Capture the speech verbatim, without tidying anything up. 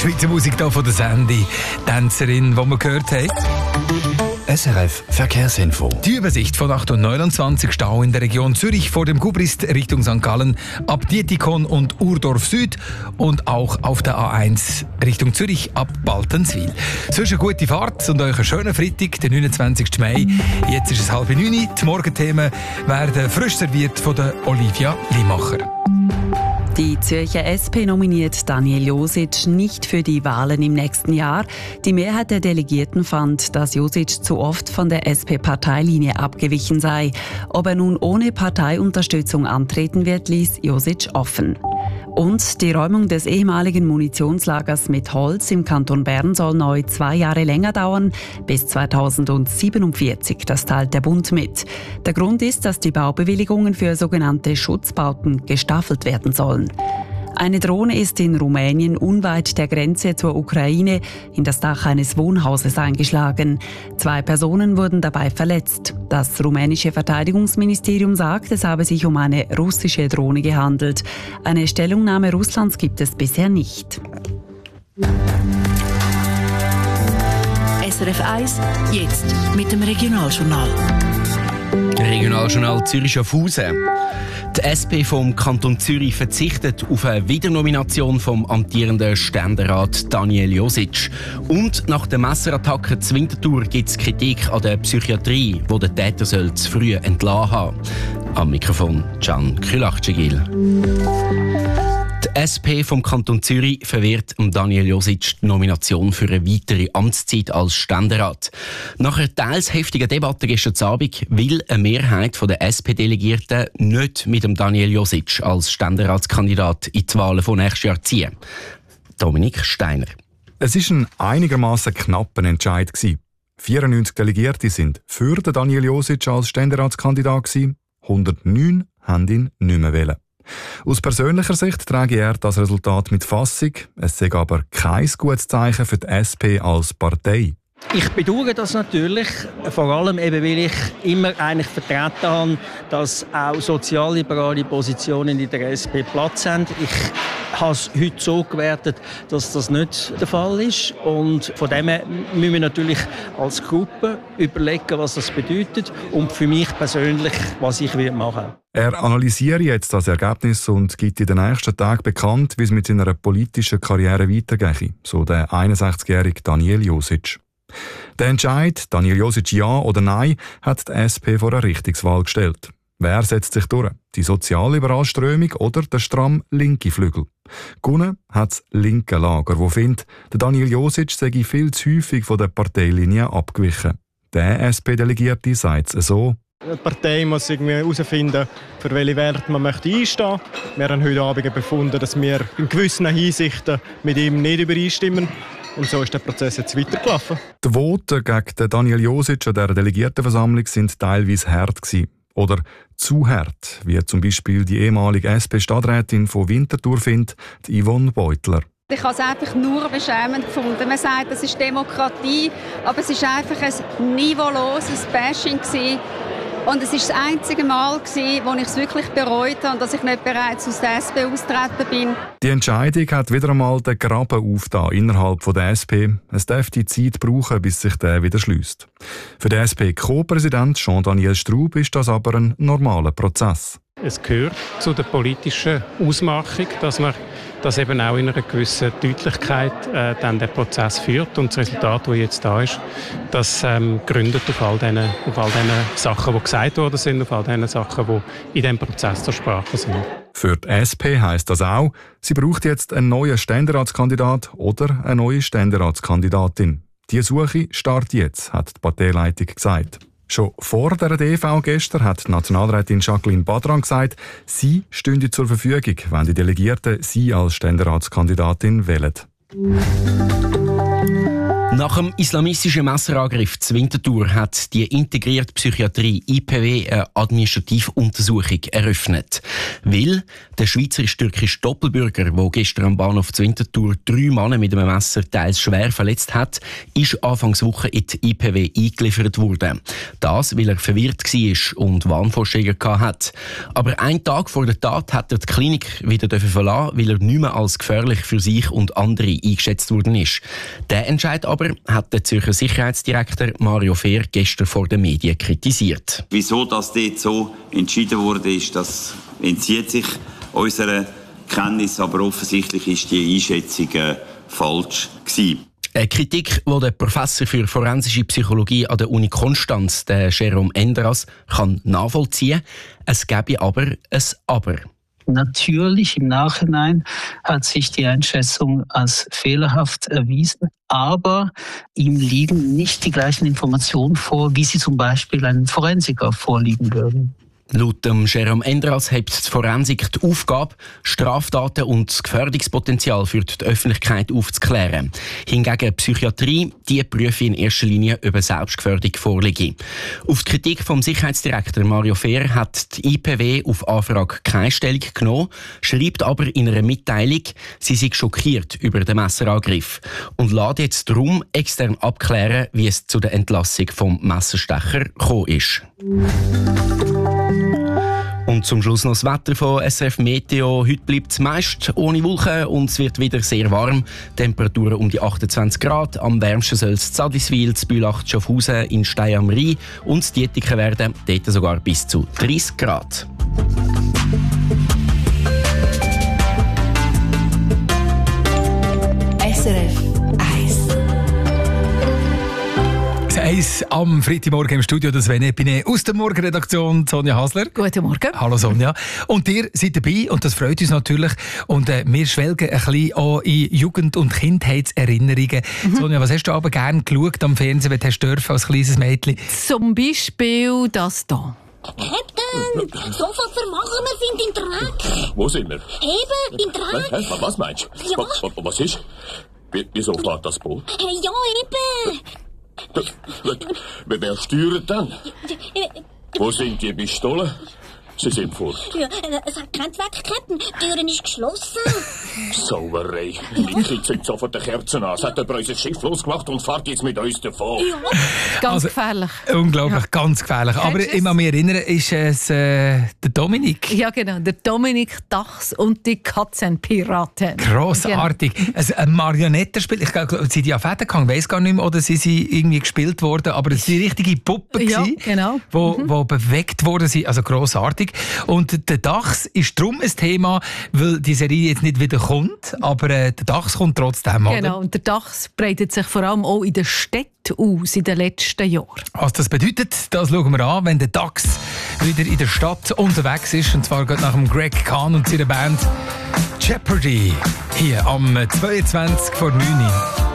Schweizer Musik hier von der Sandy, Tänzerin, die wir gehört haben. S R F Verkehrsinfo. Die Übersicht von acht Uhr neunundzwanzig Stau in der Region Zürich vor dem Gubrist Richtung Sankt Gallen ab Dietikon und Urdorf Süd und auch auf der A eins Richtung Zürich ab Baltenswil. Sonst eine gute Fahrt und euch einen schönen Freitag, den neunundzwanzigsten Mai. Jetzt ist es halb neun. Die Morgenthemen werden frisch serviert von der Olivia Limacher. Die Zürcher S P nominiert Daniel Josic nicht für die Wahlen im nächsten Jahr. Die Mehrheit der Delegierten fand, dass Josic zu oft von der S P-Parteilinie abgewichen sei. Ob er nun ohne Parteiunterstützung antreten wird, ließ Josic offen. Und die Räumung des ehemaligen Munitionslagers mit Holz im Kanton Bern soll neu zwei Jahre länger dauern, bis zweitausendsiebenundvierzig. Das teilt der Bund mit. Der Grund ist, dass die Baubewilligungen für sogenannte Schutzbauten gestaffelt werden sollen. Eine Drohne ist in Rumänien unweit der Grenze zur Ukraine in das Dach eines Wohnhauses eingeschlagen. Zwei Personen wurden dabei verletzt. Das rumänische Verteidigungsministerium sagt, es habe sich um eine russische Drohne gehandelt. Eine Stellungnahme Russlands gibt es bisher nicht. S R F eins, jetzt mit dem Regionaljournal. Regionaljournal Zürich-Schaffhausen. Die S P vom Kanton Zürich verzichtet auf eine Wiedernomination vom amtierenden Ständerat Daniel Josic. Und nach der Messerattacke zu Winterthur gibt es Kritik an der Psychiatrie, wo der Täter soll zu früh entlassen haben. Am Mikrofon Can Külachcigil. Die S P vom Kanton Zürich verwehrt Daniel Josic die Nomination für eine weitere Amtszeit als Ständerat. Nach einer teils heftigen Debatte gestern Abend will eine Mehrheit der S P-Delegierten nicht mit dem Daniel Josic als Ständeratskandidat in die Wahlen von nächstes Jahr ziehen. Dominik Steiner. Es war ein einigermaßen knapper Entscheid. vierundneunzig Delegierte sind für den Daniel Josic als Ständeratskandidat, hundertneun haben ihn nicht mehr wählen. Aus persönlicher Sicht trage er das Resultat mit Fassung. Es sei aber kein gutes Zeichen für die S P als Partei. Ich bedauere das natürlich, vor allem eben, weil ich immer eigentlich vertreten habe, dass auch sozialliberale Positionen in der S P Platz haben. Ich habe es heute so gewertet, dass das nicht der Fall ist. Und von dem her müssen wir natürlich als Gruppe überlegen, was das bedeutet und für mich persönlich, was ich machen will. Er analysiert jetzt das Ergebnis und gibt in den nächsten Tagen bekannt, wie es mit seiner politischen Karriere weitergeht, so der einundsechzigjährige Daniel Josic. Der Entscheid, Daniel Josic ja oder nein, hat die S P vor eine Richtungswahl gestellt. Wer setzt sich durch? Die sozialliberale Strömung oder der stramm linke Flügel? Gewonnen hat das linke Lager, das findet, der Daniel Josic sei viel zu häufig von der Parteilinie abgewichen. Der S P-Delegierte sagt es so: Die Partei muss irgendwie herausfinden, für welche Werte man möchte einstehen möchte. Wir haben heute Abend befunden, dass wir in gewissen Hinsichten mit ihm nicht übereinstimmen. Und so ist der Prozess jetzt weitergelaufen. Die Voten gegen Daniel Josic an der Delegiertenversammlung sind teilweise hart gewesen. Oder zu hart, wie zum Beispiel die ehemalige S P-Stadträtin von Winterthur findet, die Yvonne Beutler. Ich habe es einfach nur beschämend gefunden. Man sagt, das ist Demokratie, aber es war einfach ein niveauloses Bashing gewesen. Und es war das einzige Mal, wo ich es wirklich bereut habe, dass ich nicht bereits aus der S P austreten bin. Die Entscheidung hat wieder einmal den Graben aufgetan innerhalb der S P. Es dürfte Zeit brauchen, bis sich der wieder schliesst. Für den S P-Co-Präsident Jean-Daniel Straub ist das aber ein normaler Prozess. Es gehört zu der politischen Ausmachung, dass man das eben auch in einer gewissen Deutlichkeit äh, dann den Prozess führt. Und das Resultat, das jetzt da ist, das ähm, gründet auf all diesen auf all diesen Sachen, die gesagt worden sind, auf all diesen Sachen, die in diesem Prozess zur Sprache sind. Für die S P heisst das auch, sie braucht jetzt einen neuen Ständeratskandidat oder eine neue Ständeratskandidatin. Die Suche startet jetzt, hat die Parteileitung gesagt. Schon vor der D V gestern hat die Nationalrätin Jacqueline Badran gesagt, sie stünde zur Verfügung, wenn die Delegierten sie als Ständeratskandidatin wählen. Nach dem islamistischen Messerangriff zu Winterthur hat die integrierte Psychiatrie I P W eine Administrativuntersuchung eröffnet. Weil der schweizerisch-türkische Doppelbürger, der gestern am Bahnhof zu Winterthur drei Männer mit einem Messer teils schwer verletzt hat, ist Anfangswoche in die I P W eingeliefert worden. Das, weil er verwirrt war und Wahnvorstellungen hatte. Aber einen Tag vor der Tat hat er die Klinik wieder verlassen, weil er nicht mehr als gefährlich für sich und andere eingeschätzt worden ist. Der Entscheid aber hat der Zürcher Sicherheitsdirektor Mario Fehr gestern vor den Medien kritisiert. Wieso das dort so entschieden wurde, ist, das entzieht sich unserer Kenntnis, aber offensichtlich ist die Einschätzung äh, falsch gewesen. Eine Kritik, die der Professor für forensische Psychologie an der Uni Konstanz, der Jérôme Endras, kann nachvollziehen. Es gäbe aber ein Aber. Natürlich, im Nachhinein hat sich die Einschätzung als fehlerhaft erwiesen, aber ihm liegen nicht die gleichen Informationen vor, wie sie zum Beispiel einem Forensiker vorliegen würden. Laut dem Jérôme Endras hat die Forensik die Aufgabe, Straftaten und das Gefährdungspotenzial für die Öffentlichkeit aufzuklären. Hingegen die Psychiatrie, die prüfe in erster Linie, ob eine Selbstgefährdung vorliege. Auf die Kritik vom Sicherheitsdirektor Mario Fehr hat die I P W auf Anfrage keine Stellung genommen, schreibt aber in einer Mitteilung, sie sei schockiert über den Messerangriff und lässt jetzt darum extern abklären, wie es zu der Entlassung vom Messerstecher gekommen ist. Und zum Schluss noch das Wetter von S R F Meteo. Heute bleibt es meist ohne Wolken und es wird wieder sehr warm. Temperaturen um die achtundzwanzig Grad. Am wärmsten soll es in Adliswil, in Bülach, Schaffhausen, in Stein am Rhein und in Dietiken werden. Dort sogar bis zu dreißig Grad. S R F Eins am Freitagmorgen im Studio, das Sven Epine aus der Morgenredaktion, Sonja Hasler. Guten Morgen. Hallo Sonja. Und ihr seid dabei und das freut uns natürlich. Und äh, wir schwelgen ein bisschen auch in Jugend- und Kindheitserinnerungen. Mhm. Sonja, was hast du aber gerne geschaut am Fernsehen, wenn du dürfen als kleines Mädchen? Zum Beispiel das hier. Captain, sofort vermachen, wir sind in Dreck. Wo sind wir? Eben, in Dreck. Hä? Was meinst du? Ja. Was, was ist? Wieso fährt das Boot? Ja, eben. Wer steuert dann? Wo sind die Pistolen? Sie sind fort. Ja, es hat keinen Zweck, Captain. Die Türen ist geschlossen. Sauerei. Ich zünd sofort die Kerzen an. Es hat jemand unser Schiff losgemacht und fährt jetzt mit uns davon. Ja. Ganz also, gefährlich. Unglaublich, ja. ganz gefährlich. Aber ich kann mich erinnern, ist es äh, der Dominik. Ja, genau. Der Dominik Dachs und die Katzenpiraten. Grossartig. Genau. Also ein Marionettenspiel. Ich glaube, sind die auf Fäden gegangen? Ich weiss gar nicht mehr. Oder sind sie irgendwie gespielt worden? Aber es waren richtige Puppen, ja, genau. die mhm. wo bewegt worden sind. Also grossartig. Und der Dachs ist darum ein Thema, weil die Serie jetzt nicht wieder kommt, aber äh, der Dachs kommt trotzdem. Oder? Genau, und der Dachs breitet sich vor allem auch in den Städten aus in den letzten Jahren. Was das bedeutet, das schauen wir an, wenn der Dachs wieder in der Stadt unterwegs ist, und zwar gerade nach dem Greg Kahn und seiner Band Jeopardy, hier am zweiundzwanzig vor neun.